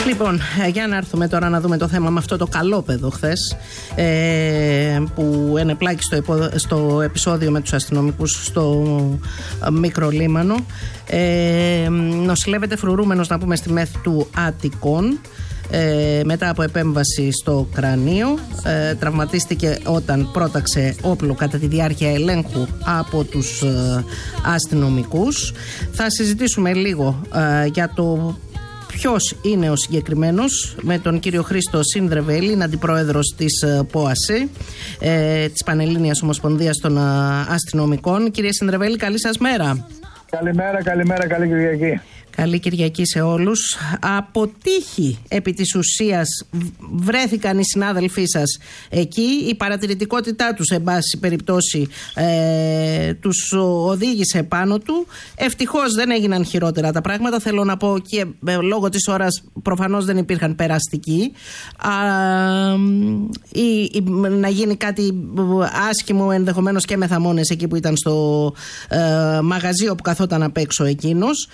Λοιπόν, για να έρθουμε τώρα να δούμε το θέμα με αυτό το καλόπεδο χθες που ενεπλάκη στο επεισόδιο με τους αστυνομικούς στο Μικρολίμανο. Νοσηλεύεται φρουρούμενος, να πούμε, στη ΜΕΘ του Αττικών μετά από επέμβαση στο κρανίο. Τραυματίστηκε όταν πρόταξε όπλο κατά τη διάρκεια ελέγχου από τους αστυνομικούς. Θα συζητήσουμε λίγο για το ποιος είναι ο συγκεκριμένος με τον κύριο Χρήστο Συνδρεβέλη, είναι αντιπρόεδρος της ΠΟΑΣΕ, της Πανελλήνιας Ομοσπονδίας των Αστυνομικών. Κύριε Συνδρεβέλη, καλή σας μέρα. Καλημέρα, καλή Κυριακή. Καλή Κυριακή σε όλους. Από τύχη επί της ουσίας βρέθηκαν οι συνάδελφοί σας εκεί. Η παρατηρητικότητά τους, εν πάση περιπτώσει, τους οδήγησε πάνω του. Ευτυχώς δεν έγιναν χειρότερα τα πράγματα. Θέλω να πω, και λόγω της ώρας προφανώς δεν υπήρχαν περαστικοί. Να γίνει κάτι άσχημο ενδεχομένως και με θαμώνες εκεί που ήταν στο μαγαζί όπου καθόταν απ' έξω εκείνος.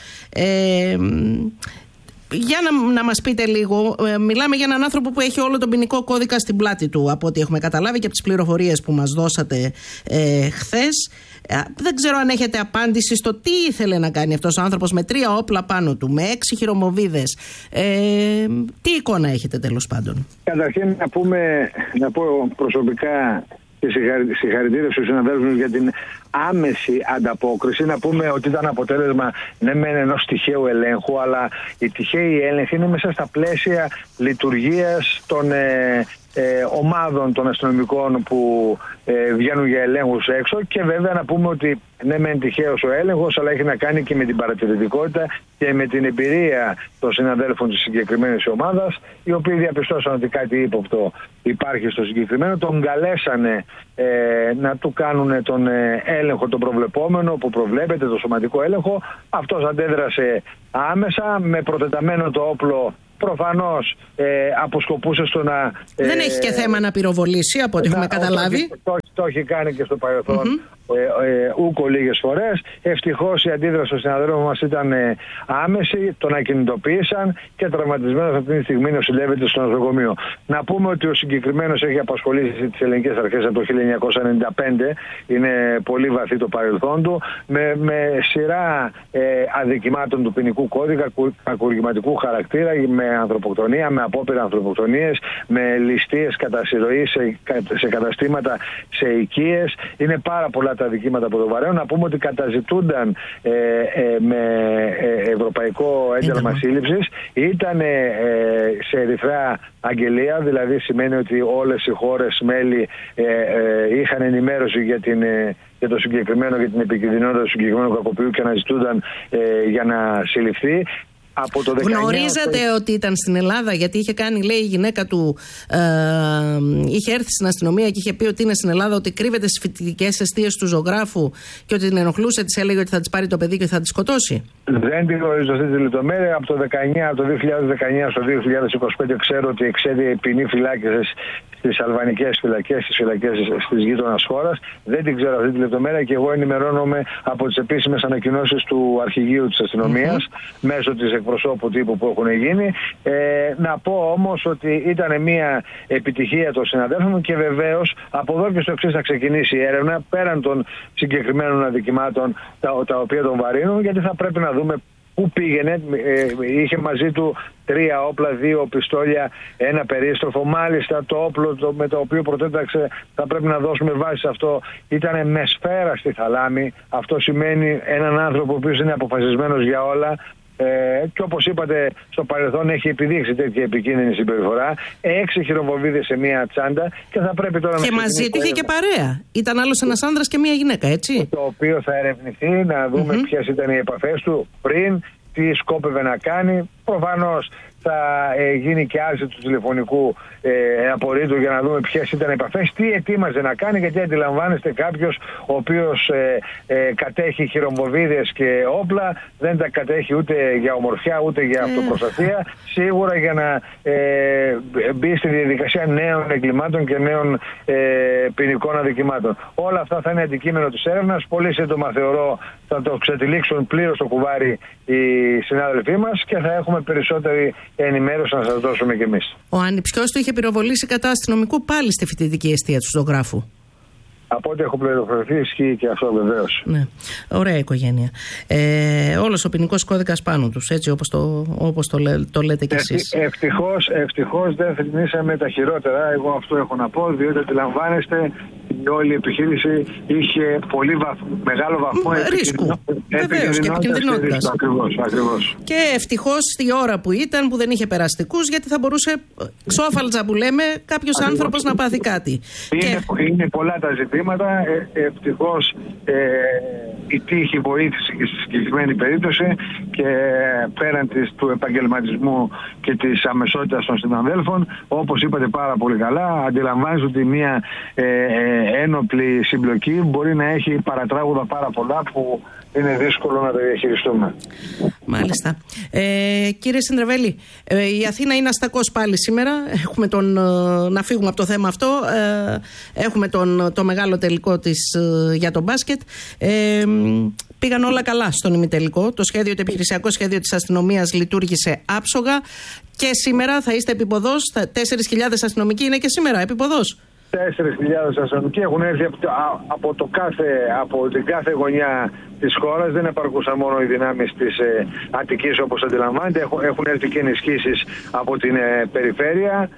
Για να μας πείτε λίγο, μιλάμε για έναν άνθρωπο που έχει όλο τον ποινικό κώδικα στην πλάτη του, από ό,τι έχουμε καταλάβει και από τις πληροφορίες που μας δώσατε χθες. Δεν ξέρω αν έχετε απάντηση στο τι ήθελε να κάνει αυτός ο άνθρωπος με 3 όπλα πάνω του, με 6 χειρομοβίδες. Τι εικόνα έχετε τέλος πάντων? Καταρχήν να πω προσωπικά και συγχαρητήρια στους συναδέλφους για την άμεση ανταπόκριση. Να πούμε ότι ήταν αποτέλεσμα ενός τυχαίου ελέγχου, αλλά η τυχαίοι έλεγχη είναι μέσα στα πλαίσια λειτουργίας των ομάδων των αστυνομικών που βγαίνουν για ελέγχους έξω. Και βέβαια να πούμε ότι ναι, μεν τυχαίος ο έλεγχος, αλλά έχει να κάνει και με την παρατηρητικότητα και με την εμπειρία των συναδέλφων της συγκεκριμένης ομάδας, οι οποίοι διαπιστώσαν ότι κάτι ύποπτο υπάρχει στο συγκεκριμένο. Τον καλέσανε να του κάνουν τον έλεγχο τον προβλεπόμενο που προβλέπεται, το σωματικό έλεγχο. Αυτός αντέδρασε άμεσα με προτεταμένο το όπλο. Προφανώς αποσκοπούσε στο να... Δεν έχει και θέμα να πυροβολήσει, από ό,τι έχουμε καταλάβει. Το έχει κάνει και στο παρελθόν ούκο λίγες φορές. Ευτυχώς η αντίδραση των συναδέλφων μας ήταν άμεση, τον ακινητοποίησαν και τραυματισμένος αυτή τη στιγμή νοσηλεύεται στο νοσοκομείο. Να πούμε ότι ο συγκεκριμένος έχει απασχολήσει τις ελληνικές αρχές από το 1995, είναι πολύ βαθύ το παρελθόν του, με σειρά αδικημάτων του ποινικού κώδικα, κακουργηματικού χαρακτήρα, με ανθρωποκτονία, με απόπειρα ανθρωποκτονίες, με ληστείες κατά συρροή σε καταστήματα, σε οικίες. Είναι πάρα πολλά τα αδικήματα από το βαρέο. Να πούμε ότι καταζητούνταν με ευρωπαϊκό ένταλμα σύλληψης. Ήταν σε ερυθρά αγγελία, δηλαδή σημαίνει ότι όλες οι χώρες μέλη είχαν ενημέρωση για το συγκεκριμένο, για την επικινδυνότητα του συγκεκριμένου κακοποιού και αναζητούνταν για να συλληφθεί. Γνωρίζατε ότι ήταν στην Ελλάδα? Γιατί είχε κάνει, λέει, η γυναίκα του, είχε έρθει στην αστυνομία και είχε πει ότι είναι στην Ελλάδα, ότι κρύβεται στις φοιτητικές εστίες του ζωγράφου και ότι την ενοχλούσε, της έλεγε ότι θα της πάρει το παιδί και θα τη σκοτώσει. Δεν τη γνωρίζω αυτή τη λεπτομέρεια. Από το 2019 στο 2025 ξέρω ότι εξέδει ποινή φυλάκισης στις αλβανικές φυλακές, στις φυλακές της γείτονας χώρας. Δεν την ξέρω αυτή τη λεπτομέρεια και εγώ ενημερώνομαι από τις επίσημες ανακοινώσεις του αρχηγείου της αστυνομίας μέσω της εκπροσώπου τύπου που έχουν γίνει. Να πω όμως ότι ήταν μια επιτυχία των συναδέλφων και βεβαίως από εδώ και στο εξής θα ξεκινήσει η έρευνα πέραν των συγκεκριμένων αδικημάτων τα οποία τον βαρύνουν, γιατί θα πρέπει να δούμε πού πήγαινε. Είχε μαζί του 3 όπλα, 2 πιστόλια, 1 περίστροφο. Μάλιστα το όπλο με το οποίο προτέταξε, θα πρέπει να δώσουμε βάση σε αυτό, ήταν με σφαίρα στη θαλάμη. Αυτό σημαίνει έναν άνθρωπο ο οποίος είναι αποφασισμένος για όλα. Και όπως είπατε, στο παρελθόν έχει επιδείξει τέτοια επικίνδυνη συμπεριφορά. 6 χειροβομβίδες σε μία τσάντα και θα πρέπει τώρα να... Και μαζί του είχε και παρέα. Ήταν άλλος ένας άνδρας και μία γυναίκα, έτσι. Το οποίο θα ερευνηθεί, να δούμε ποιες ήταν οι επαφές του πριν, τι σκόπευε να κάνει. Προφανώς θα γίνει και άρση του τηλεφωνικού απορρίτου για να δούμε ποιες ήταν οι επαφές, τι ετοίμαζε να κάνει, γιατί αντιλαμβάνεστε κάποιος ο οποίος κατέχει χειρομοβίδες και όπλα, δεν τα κατέχει ούτε για ομορφιά ούτε για αυτοπροστασία, σίγουρα για να μπει στη διαδικασία νέων εγκλημάτων και νέων ποινικών αδικημάτων. Όλα αυτά θα είναι αντικείμενο της έρευνας. Πολύ σύντομα θεωρώ θα το ξετυλίξουν πλήρως το κουβάρι οι συνάδελφοί μας και θα έχουμε έχουμε περισσότερη ενημέρωση να σας δώσουμε κι εμείς. Ο ανιψιός του είχε πυροβολήσει κατά αστυνομικού πάλι στη φοιτητική εστία του Ζωγράφου. Από ό,τι έχω πληροφορηθεί, ισχύει και αυτό βεβαίως. Ναι, ωραία οικογένεια. Όλος ο ποινικός κώδικας πάνω τους, έτσι όπως το λέτε κι εσείς. Ευτυχώς δεν θρηνήσαμε τα χειρότερα. Εγώ αυτό έχω να πω, διότι αντιλαμβάνεστε, η όλη επιχείρηση είχε πολύ μεγάλο βαθμό επικινδυνότητας. Ακριβώς. Και ευτυχώς η ώρα που ήταν, που δεν είχε περαστικούς, γιατί θα μπορούσε ξόφαλτζα που λέμε κάποιος άνθρωπος να πάθει κάτι. Είναι πολλά τα ζητήματα. Ευτυχώς η τύχη βοήθησε και στη συγκεκριμένη περίπτωση και πέραν του επαγγελματισμού και της αμεσότητας των συναδέλφων, όπως είπατε πάρα πολύ καλά, αντιλαμβάνεστε ότι μια ένοπλη συμπλοκή μπορεί να έχει παρατράγουδα πάρα πολλά που είναι δύσκολο να τα διαχειριστούμε. Μάλιστα. Κύριε Συνδρεβέλη, η Αθήνα είναι αστακός πάλι σήμερα. Έχουμε να φύγουμε από το θέμα αυτό. Έχουμε το μεγάλο τελικό της για το μπάσκετ. Πήγαν όλα καλά στον ημιτελικό. Το επιχειρησιακό σχέδιο της αστυνομίας λειτουργήσε άψογα και σήμερα θα είστε επίποδος. 4.000 αστυνομικοί είναι και σήμερα επίποδος. 4.000 αστυνομικοί έχουν έρθει από την κάθε γωνιά της χώρας. Δεν επαρκούσαν μόνο οι δυνάμεις της Αττικής, όπως αντιλαμβάνεται. Έχουν έρθει και ενισχύσεις από την περιφέρεια.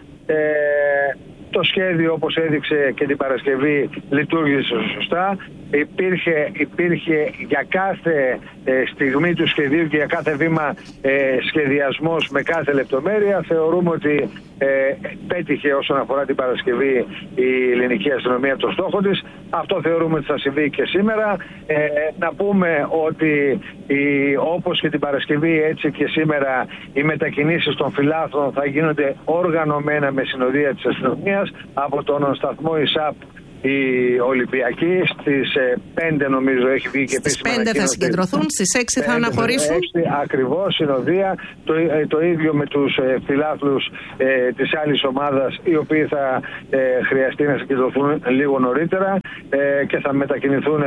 Το σχέδιο, όπως έδειξε και την Παρασκευή, λειτουργήσε σωστά. Υπήρχε για κάθε στιγμή του σχεδίου και για κάθε βήμα σχεδιασμός με κάθε λεπτομέρεια. Θεωρούμε ότι πέτυχε όσον αφορά την Παρασκευή η ελληνική αστυνομία το στόχο της. Αυτό θεωρούμε ότι θα συμβεί και σήμερα. Να πούμε ότι όπως και την Παρασκευή, έτσι και σήμερα οι μετακινήσεις των φυλάθρων θα οργανωμένα με συνοδεία της αστυνομίας από τον σταθμό ΙΣΑΠ. Η Ολυμπιακή στις 5 νομίζω έχει βγει και επίσημα. Στις 5 θα συγκεντρωθούν, στις 6 θα αναχωρήσουν. Ακριβώς, συνοδεία. Το ίδιο με τους φιλάθλους της άλλης ομάδας, οι οποίοι θα χρειαστεί να συγκεντρωθούν λίγο νωρίτερα και θα μετακινηθούν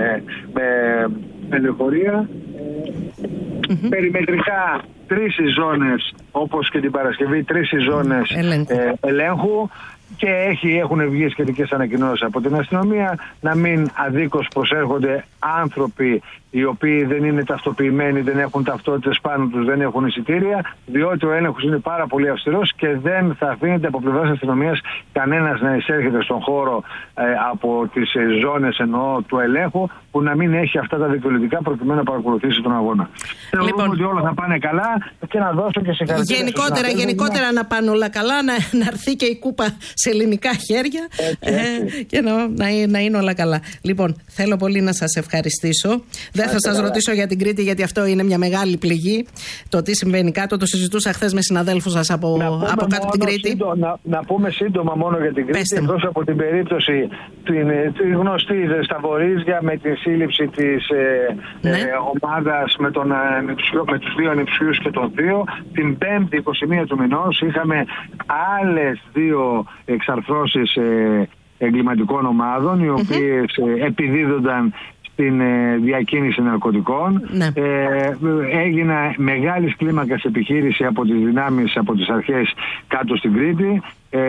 με λεωφορεία. Περιμετρικά 3 ζώνες, όπως και την Παρασκευή, 3 ζώνες ελέγχου. Και έχουν βγει σχετικές ανακοινώσεις από την αστυνομία να μην αδίκως προσέρχονται άνθρωποι οι οποίοι δεν είναι ταυτοποιημένοι, δεν έχουν ταυτότητες πάνω τους, δεν έχουν εισιτήρια, διότι ο έλεγχος είναι πάρα πολύ αυστηρός και δεν θα αφήνεται από πλευράς αστυνομίας κανένας να εισέρχεται στον χώρο από τις ζώνες του ελέγχου που να μην έχει αυτά τα δικαιολογικά προκειμένου να παρακολουθήσει τον αγώνα. Θεωρούμε ότι όλα θα πάνε καλά και να δώσω και συγχαρητήρια. Γενικότερα να πάνε όλα καλά, να έρθει και η κούπα σε ελληνικά χέρια και να είναι όλα καλά. Λοιπόν, θέλω πολύ να σας ευχαριστήσω. Δεν θα σας ρωτήσω για την Κρήτη, γιατί αυτό είναι μια μεγάλη πληγή. Το τι συμβαίνει κάτω, το συζητούσα χθες με συναδέλφους σας από κάτω από την Κρήτη. Να πούμε σύντομα μόνο για την Κρήτη, εκτός από την περίπτωση την γνωστή στα Βορίζια με την σύλληψη της ομάδας με τους 2 ανιψιούς και τον 2. Την 5η 21 του μηνός είχαμε άλλες 2 εξαρθρώσεις εγκληματικών ομάδων, οι οποίες επιδίδονταν στην διακίνηση ναρκωτικών. Έγινε μεγάλης κλίμακας επιχείρηση από τις δυνάμεις, από τις αρχές κάτω στην Κρήτη,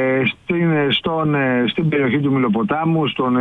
στην περιοχή του Μηλοποτάμου, στο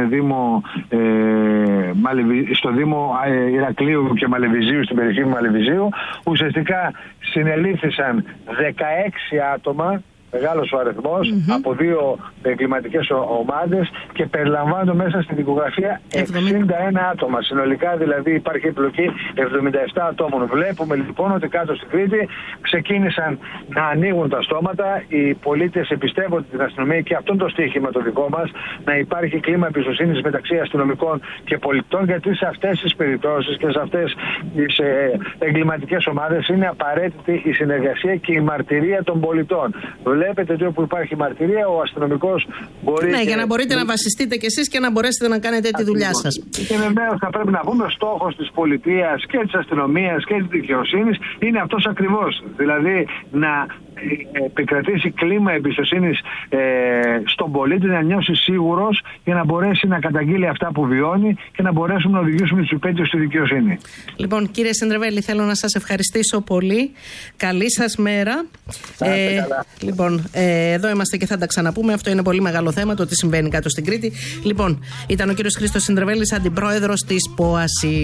Δήμο Ηρακλείου και Μαλεβιζίου, στην περιοχή του Μαλεβιζίου. Ουσιαστικά συνελήφθησαν 16 άτομα, μεγάλος ο αριθμός, από 2 εγκληματικές ομάδες και περιλαμβάνονται μέσα στην δικογραφία 61 άτομα. Συνολικά δηλαδή υπάρχει εμπλοκή 77 ατόμων. Βλέπουμε λοιπόν ότι κάτω στην Κρήτη ξεκίνησαν να ανοίγουν τα στόματα. Οι πολίτες εμπιστεύονται την αστυνομία και αυτό το στοίχημα το δικό μας, να υπάρχει κλίμα εμπιστοσύνης μεταξύ αστυνομικών και πολιτών, γιατί σε αυτές τις περιπτώσεις και σε αυτές τις εγκληματικές ομάδες είναι απαραίτητη η συνεργασία και η μαρτυρία των πολιτών. Βλέπετε ότι όπου υπάρχει μαρτυρία, ο αστυνομικός μπορεί. Ναι, για να μπορείτε να βασιστείτε κι εσείς και να μπορέσετε να κάνετε τη δουλειά σας. Και βεβαίως θα πρέπει να πούμε, ο στόχος της πολιτείας και της αστυνομίας και της δικαιοσύνης είναι αυτός ακριβώς. Δηλαδή να επικρατήσει κλίμα εμπιστοσύνης στον πολίτη, να νιώσει σίγουρος για να μπορέσει να καταγγείλει αυτά που βιώνει και να μπορέσουμε να οδηγήσουμε τους υπέτειους στη δικαιοσύνη. Λοιπόν, κύριε Συνδρεβέλη, θέλω να σας ευχαριστήσω πολύ. Καλή σας μέρα. Λοιπόν, εδώ είμαστε και θα τα ξαναπούμε. Αυτό είναι πολύ μεγάλο θέμα, το τι συμβαίνει κάτω στην Κρήτη. Λοιπόν, ήταν ο κύριος Χρήστος Συνδρεβέλης, αντιπρόεδρος της ΠΟΑΣΗ.